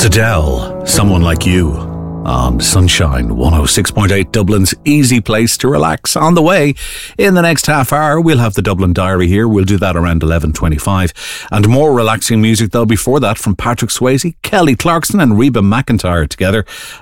Adele, Someone Like You, on Sunshine 106.8, Dublin's easy place to relax. On the way, in the next half hour, we'll have the Dublin Diary here. We'll do that around 11:25. And more relaxing music, though, before that, from Patrick Swayze, Kelly Clarkson and Reba McEntire together.